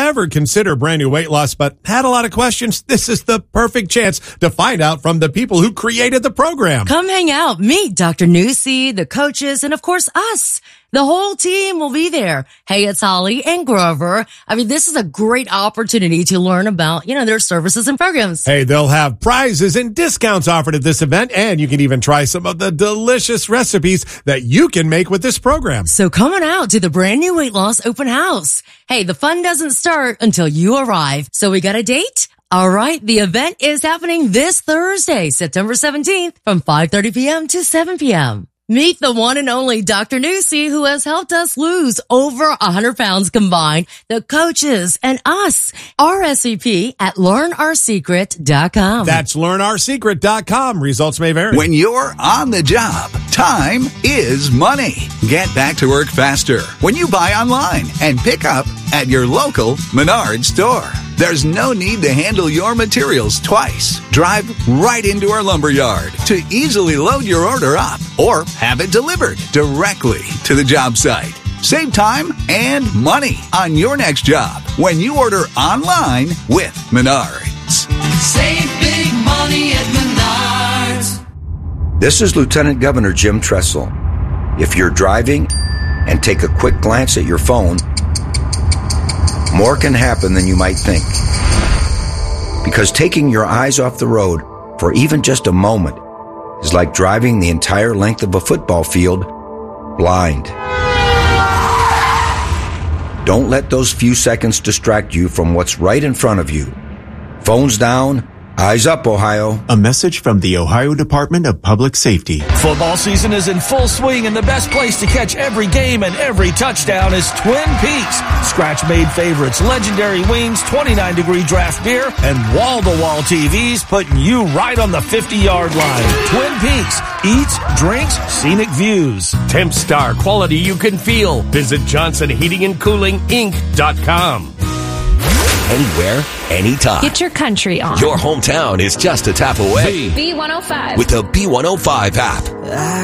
ever consider brand new weight loss but had a lot of questions, this is the perfect chance to find out from the people who created the program. Come hang out, meet Dr. Newsy, the coaches, and of course us. The whole team will be there. Hey, it's Holly and Grover. I mean, this is a great opportunity to learn about, their services and programs. Hey, they'll have prizes and discounts offered at this event, and you can even try some of the delicious recipes that you can make with this program. So come on out to the brand new weight loss open house. Hey, the fun doesn't start until you arrive. So we got a date? All right, the event is happening this Thursday, September 17th from 5:30 p.m. to 7 p.m. Meet the one and only Dr. Newsy, who has helped us lose over 100 pounds combined, the coaches, and us. RSVP at learnourSecret.com. That's learnourSecret.com. Results may vary. When you're on the job, time is money. Get back to work faster when you buy online and pick up at your local Menards store. There's no need to handle your materials twice. Drive right into our lumber yard to easily load your order up or have it delivered directly to the job site. Save time and money on your next job when you order online with Menards. Save big money at Menards. This is Lieutenant Governor Jim Tressel. If you're driving and take a quick glance at your phone, more can happen than you might think. Because taking your eyes off the road for even just a moment is like driving the entire length of a football field blind. Don't let those few seconds distract you from what's right in front of you. Phones down, eyes up, Ohio. A message from the Ohio Department of Public Safety. Football season is in full swing, and the best place to catch every game and every touchdown is Twin Peaks. Scratch-made favorites, legendary wings, 29-degree draft beer, and wall-to-wall TVs putting you right on the 50-yard line. Twin Peaks. Eats, drinks, scenic views. Temp Star quality you can feel. Visit JohnsonHeatingandCoolingInc.com. Anywhere, anytime. Get your country on. Your hometown is just a tap away. B105. With the B105 app.